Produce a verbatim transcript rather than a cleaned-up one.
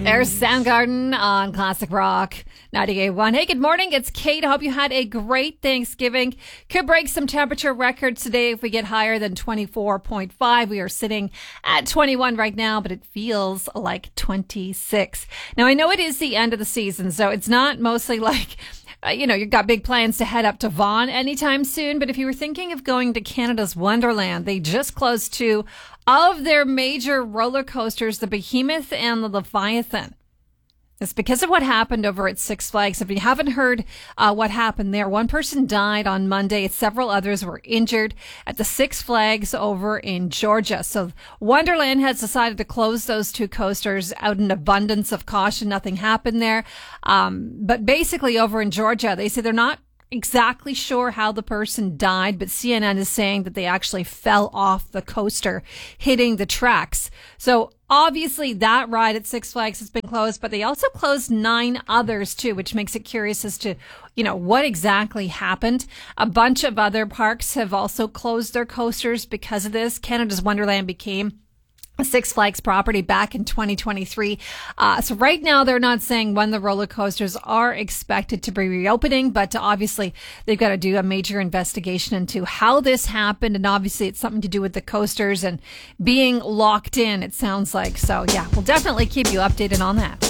There's Soundgarden on Classic Rock ninety-eight point one. Hey, good morning. It's Kate. I hope you had a great Thanksgiving. Could break some temperature records today if we get higher than twenty-four point five. We are sitting at twenty-one right now, but it feels like twenty-six. Now, I know it is the end of the season, so it's not mostly like... Uh, you know, you've got big plans to head up to Vaughan anytime soon. But if you were thinking of going to Canada's Wonderland, they just closed two of their major roller coasters, the Behemoth and the Leviathan. It's because of what happened over at Six Flags. If you haven't heard uh, what happened there, one person died on Monday. Several others were injured at the Six Flags over in Georgia. So Wonderland has decided to close those two coasters out in abundance of caution. Nothing happened there. Um, but basically over in Georgia, they say they're not exactly sure how the person died, but C N N is saying that they actually fell off the coaster, hitting the tracks. So obviously that ride at Six Flags has been closed, but they also closed nine others too, which makes it curious as to, you know, what exactly happened. A bunch of other parks have also closed their coasters because of this. Canada's Wonderland became a Six Flags property back in twenty twenty-three. Uh, so right now they're not saying when the roller coasters are expected to be reopening, but obviously they've got to do a major investigation into how this happened. And obviously it's something to do with the coasters and being locked in, it sounds like. So yeah, we'll definitely keep you updated on that.